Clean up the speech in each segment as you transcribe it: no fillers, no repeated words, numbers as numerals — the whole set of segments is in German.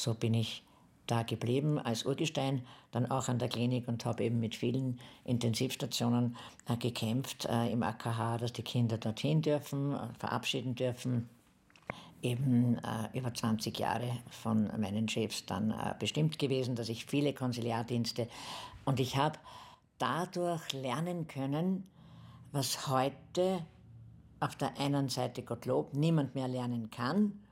so bin ich da geblieben als Urgestein, dann auch an der Klinik und habe eben mit vielen Intensivstationen gekämpft im AKH, dass die Kinder dorthin dürfen, verabschieden dürfen. Eben über 20 Jahre von meinen Chefs dann bestimmt gewesen, dass ich viele Konsiliardienste und ich habe dadurch lernen können, was heute auf der einen Seite, Gottlob, niemand mehr lernen kann,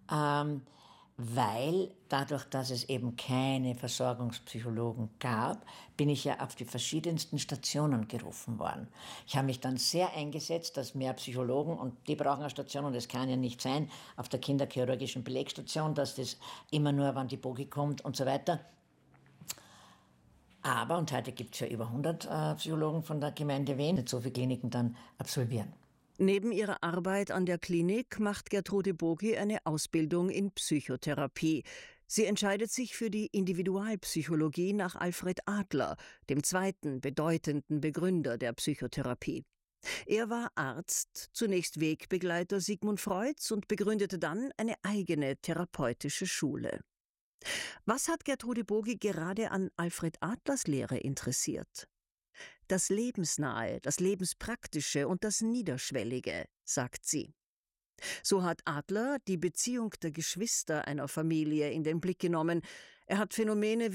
weil dadurch, dass es eben keine Versorgungspsychologen gab, bin ich ja auf die verschiedensten Stationen gerufen worden. Ich habe mich dann sehr eingesetzt, dass mehr Psychologen, und die brauchen eine Station, und es kann ja nicht sein, auf der kinderchirurgischen Belegstation, dass das immer nur, wann die Bogi kommt und so weiter. Aber, und heute gibt es ja über 100 Psychologen von der Gemeinde Wien, nicht so viele Kliniken dann absolvieren. Neben ihrer Arbeit an der Klinik macht Gertrude Bogi eine Ausbildung in Psychotherapie. Sie entscheidet sich für die Individualpsychologie nach Alfred Adler, dem zweiten bedeutenden Begründer der Psychotherapie. Er war Arzt, zunächst Wegbegleiter Sigmund Freuds und begründete dann eine eigene therapeutische Schule. Was hat Gertrude Bogi gerade an Alfred Adlers Lehre interessiert? Das Lebensnahe, das Lebenspraktische und das Niederschwellige, sagt sie. So hat Adler die Beziehung der Geschwister einer Familie in den Blick genommen. Er hat Phänomene